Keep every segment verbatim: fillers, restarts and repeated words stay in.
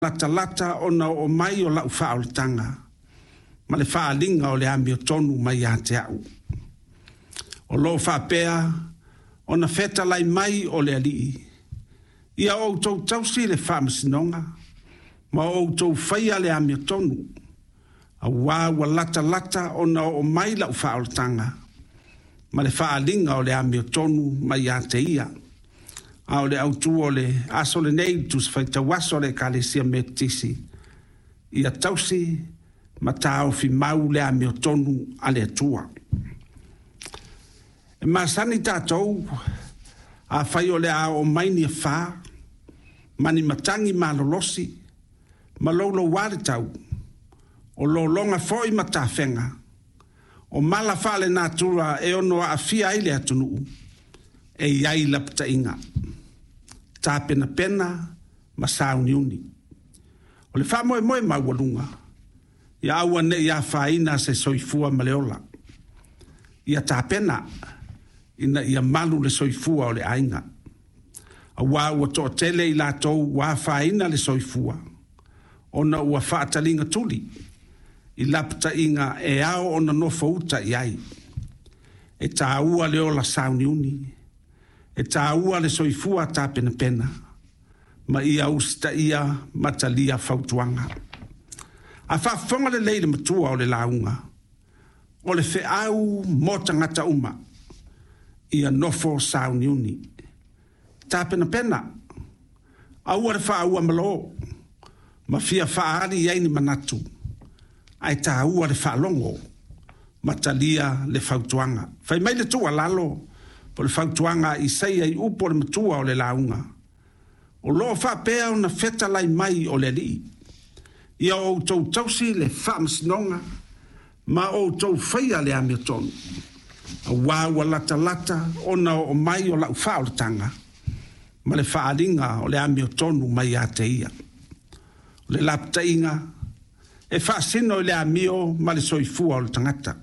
lata lata ona o mai o lau wha o le tanga. Ma le wha linga o le ami o tonu mai a te au. O lo wha pea, ona feta lai mai o le alii. Ia o tau tausi le wha masinonga, ma o tau whaia le ami o tonu. A wā wa lata lata ona o mai lau wha o le tanga. Ma le wha linga o le ami o tonu mai a te ia. A o le au tu o le aso le nei tu se whaita waso le kalesia me tisi. Ia tausi ma tau fi mau le ami o tonu a le atua. E masani tātou a whai o le a o maini a wha, mani matangi ma lolosi, ma lolo wale tau, o lo longa foi ma ta whenga, o mala whale nātura e ono a fia ile atunu, e iai lapta inga. Tā pena pena, ma sauni uni. O le wha moe moe maualunga, ia aua ne ia whaina se soifua maleola. Ia tā pena, ina ia malu le soifua o le ainga. A wā ua toa tele i lātou wā whaina le soifua. Ona ua whaatalinga tuli, i lapta inga e ao ona no fauta i ai. E tā ua leola sauni uni, e tā ua le soifua tā pena pena, ma ia usta ia matalia fautuanga. A whaafonga le leile matua o le launga, o le wheau mota ngata uma, ia nofo sauni uni. Tā pena pena, aua le whaua malo, ma fia whaari iai ni manatu, ai tā ua le whaalongo, matalia le fautuanga. Whai mai le tua lalo, po le fautuanga i seia i upo le matua o le launga. O loo whapea o na feta lai mai o le li. Ia o tau tausi le whaamsinonga, ma o tau whaia le amiotonu. A wāua lata lata o na o mai o lau wha o le tanga. Ma le whaalinga o le amiotonu mai a te ia. O le lapta inga, e whaasino i le amio ma le soifua o le tangata.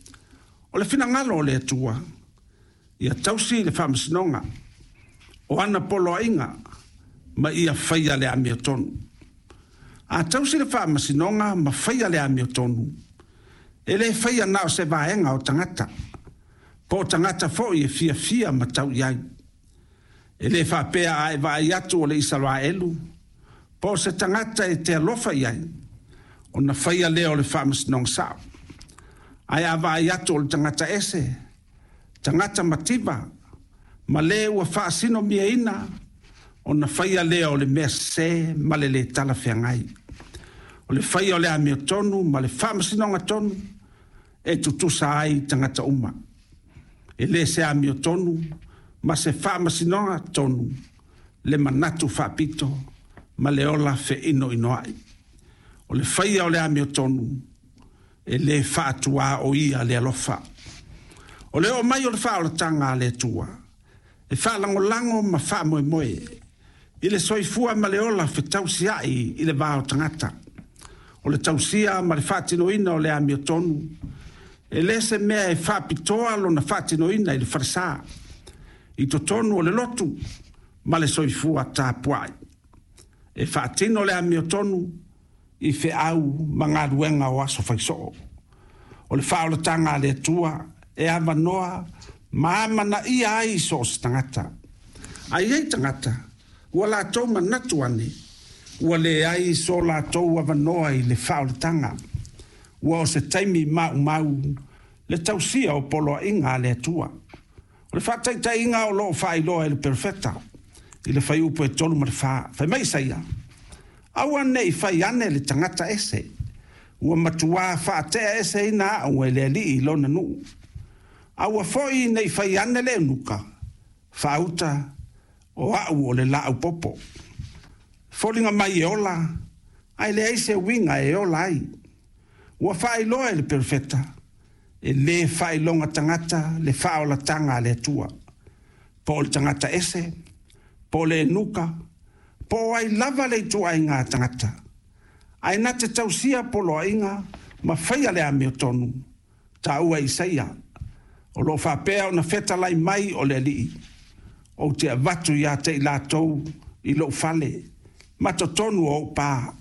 O le finangalo o le atua, ia tausi le whaamsinonga, o ana polo inga, ma ia whaia le amiotonu. A tausi le whaamasinonga, ma whaia le amiotonu. E le whaia nao se vaenga o tangata. Po tangata fo i e fia fia ma tau iai. E le whapea a e vai atu o le isaloa elu. Po se tangata e te alofa iai. O na whaia leo le whaamasinonga sao. Ai a vai atu o le tangata ese. Tangata mativa. Ma le ua whaasino mia ina. O na whaia leo le mea se ma le le tala whiangai. O le whaia o le amio tonu ma le whaamasinonga tonu. E tutusa ai tangata uma. E le se amio tonu, ma se whaamasinonga tonu, le manatu whapito, ma le ola fe ino ino ai. O le whaia o le amio tonu, e le whaatua o ia le alofa. O le o mai o le wha o le tanga le tua, e whaalango lango ma wha moe moe, i le soifua ma le ola fe tausiai i le vāo tangata. O le tausia ma le whaatino ina o le amio tonu, e lese mea e whapitoa lo na whatinoina i le wharasa. I to tonu o le lotu, ma le soifua tā puai. E whatino le amio tonu, i whe au ma ngā ruenga o aso whaisoo. O le whaolatanga le atua, e ama noa, ma amana i ai so o tangata. Ai ei tangata, ua la tau manatu ane, ua le ai so la tau ama noa i le whaolatanga. Ua o se taimi mau mau, le tausia o polo inga le atua. O le whataita inga o loo whai loa e le perfecta. I le whai upo e tolu ma le wha. Whai mai saia. Aua nei whai ane le tangata ese. Ua matua whaatea ese ina au e le li i lona nu. Aua foi nei whai ane le nuka. Whauta o au o le lau popo. Folinga mai e ola. Ai le aise winga e ola ai. Ua whai loa e le perfecta, e le whai longa tangata, le whaola tanga le tua. Po le tangata ese, po le nuka, po ai lava le tua inga tangata. Ai nate tausia po loa inga, ma whaia le amio tonu, ta ua isaia. O lo whapea o na feta lai mai o le li. O te avatu ia te i lātou i lo fale, ma to tonu o pā.